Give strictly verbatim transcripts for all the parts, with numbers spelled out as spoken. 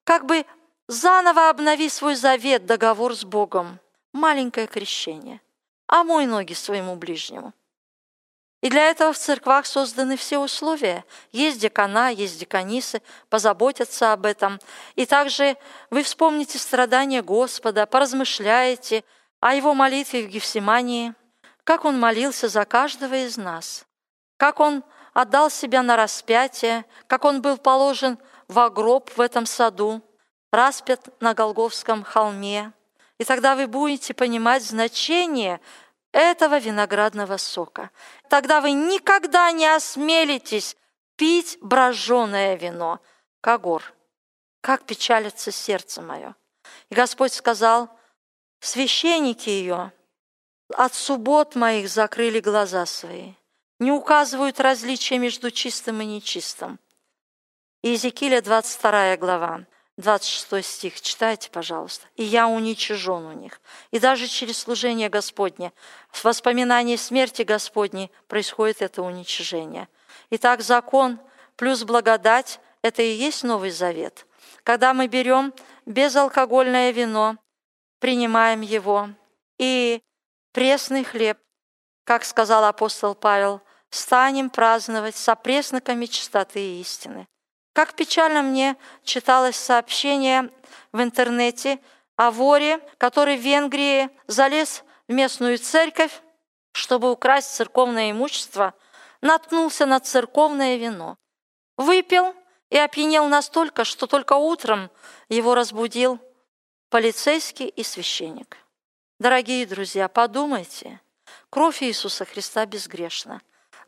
как бы заново обнови свой завет, договор с Богом. Маленькое крещение. Омой ноги своему ближнему. И для этого в церквах созданы все условия. Есть декана, есть деканисы, позаботятся об этом. И также вы вспомните страдания Господа, поразмышляете о Его молитве в Гефсимании, как Он молился за каждого из нас, как Он отдал себя на распятие, как Он был положен во гроб в этом саду, распят на Голгофском холме. И тогда вы будете понимать значение этого виноградного сока. Тогда вы никогда не осмелитесь пить броженое вино. Когор, как печалится сердце мое. И Господь сказал: священники ее от суббот моих закрыли глаза свои, не указывают различия между чистым и нечистым. Иезекииля двадцать вторая глава, двадцать шестой стих, читайте, пожалуйста. «И я уничижен у них». И даже через служение Господне, в воспоминании смерти Господней происходит это уничижение. Итак, закон плюс благодать – это и есть Новый Завет. Когда мы берем безалкогольное вино, принимаем его, и пресный хлеб, как сказал апостол Павел, станем праздновать со пресноками чистоты и истины. Как печально мне читалось сообщение в интернете о воре, который в Венгрии залез в местную церковь, чтобы украсть церковное имущество, наткнулся на церковное вино, выпил и опьянел настолько, что только утром его разбудил полицейский и священник. Дорогие друзья, подумайте, кровь Иисуса Христа безгрешна.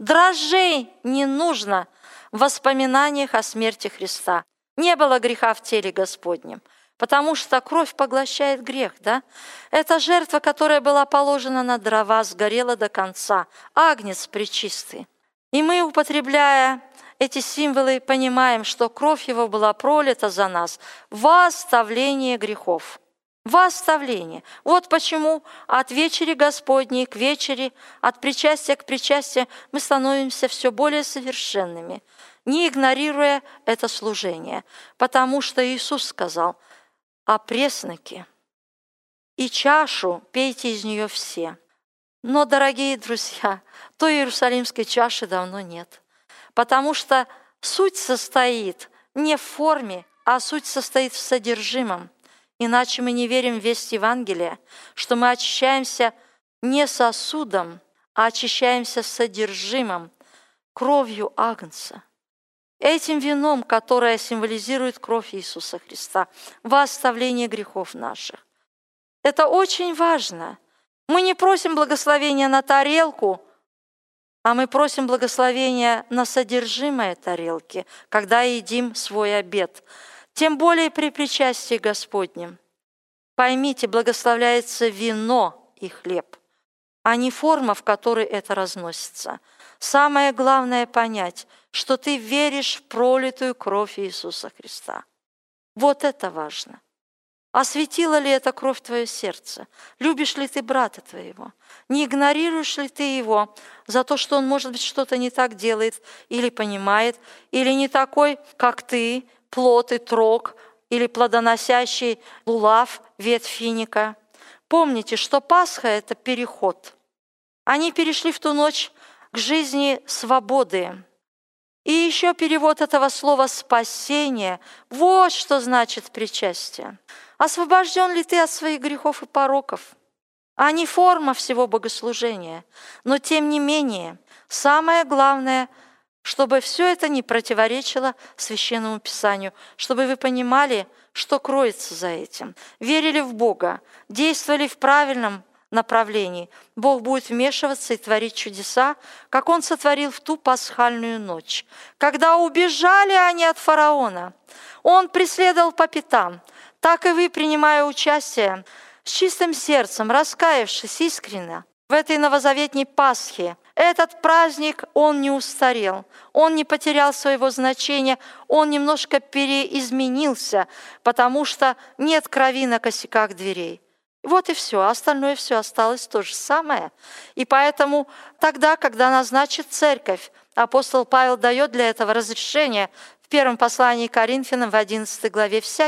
Дрожжей не нужно в воспоминаниях о смерти Христа. Не было греха в теле Господнем, потому что кровь поглощает грех, да? Это жертва, которая была положена на дрова, сгорела до конца. Агнец пречистый. И мы, употребляя эти символы, понимаем, что кровь Его была пролита за нас во оставление грехов. Во оставление. Вот почему от вечери Господней к вечери, от причастия к причастию мы становимся все более совершенными, не игнорируя это служение. Потому что Иисус сказал: «О пресноке и чашу пейте из нее все». Но, дорогие друзья, той Иерусалимской чаши давно нет. Потому что суть состоит не в форме, а суть состоит в содержимом. Иначе мы не верим в весть Евангелия, что мы очищаемся не сосудом, а очищаемся содержимым, кровью Агнца. Этим вином, которое символизирует кровь Иисуса Христа, во оставление грехов наших. Это очень важно. Мы не просим благословения на тарелку, а мы просим благословения на содержимое тарелки, когда едим свой обед. Тем более при причастии Господнем. Поймите, благословляется вино и хлеб, а не форма, в которой это разносится. Самое главное понять, что ты веришь в пролитую кровь Иисуса Христа. Вот это важно. Осветила ли эта кровь твое сердце? Любишь ли ты брата твоего? Не игнорируешь ли ты его за то, что он, может быть, что-то не так делает или понимает, или не такой, как ты, плод и трог, или плодоносящий лулав, ветвь финика? Помните, что Пасха – это переход. Они перешли в ту ночь к жизни свободы. И еще перевод этого слова «спасение». Вот что значит причастие. Освобожден ли ты от своих грехов и пороков? А не форма всего богослужения. Но тем не менее, самое главное – чтобы все это не противоречило Священному Писанию, чтобы вы понимали, что кроется за этим. Верили в Бога, действовали в правильном направлении. Бог будет вмешиваться и творить чудеса, как Он сотворил в ту пасхальную ночь. Когда убежали они от фараона, Он преследовал по пятам. Так и вы, принимая участие с чистым сердцем, раскаявшись искренне в этой новозаветней Пасхе, этот праздник, он не устарел, он не потерял своего значения, он немножко переизменился, потому что нет крови на косяках дверей. Вот и все, остальное все осталось то же самое. И поэтому тогда, когда назначит церковь, апостол Павел дает для этого разрешение в первом послании к Коринфянам в одиннадцатой главе: «Всякий